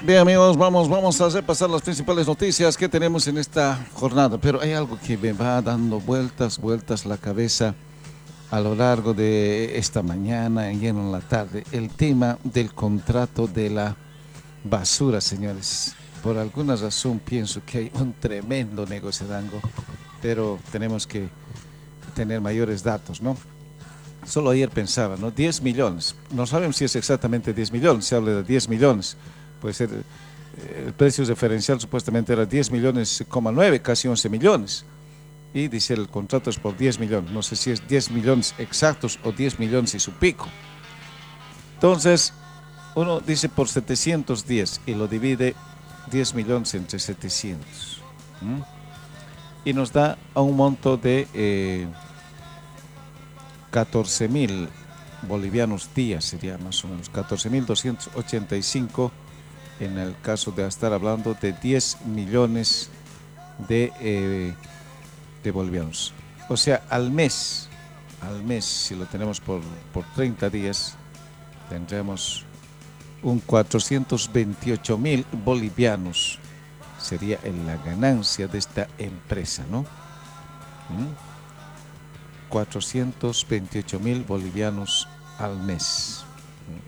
Bien amigos, vamos a repasar las principales noticias que tenemos en esta jornada, pero hay algo que me va dando vueltas la cabeza a lo largo de esta mañana y en la tarde, el tema del contrato de la basura, señores. Por alguna razón pienso que hay un tremendo negociadango, pero tenemos que tener mayores datos, ¿no? Solo ayer pensaba, ¿no? 10 millones, no sabemos si es exactamente 10 millones, se habla de 10 millones, puede ser, el precio referencial supuestamente era 10 millones, 9, casi 11 millones, y dice el contrato es por 10 millones, no sé si es 10 millones exactos o 10 millones y su pico. Entonces, uno dice por 710 y lo divide 10 millones entre 700, ¿m? Y nos da a un monto de 14.000 bolivianos días, sería más o menos 14.285 en el caso de estar hablando de 10 millones de bolivianos. O sea, al mes, si lo tenemos por 30 días, tendremos un 428.000 bolivianos. Sería en la ganancia de esta empresa, ¿no? 428.000 bolivianos al mes.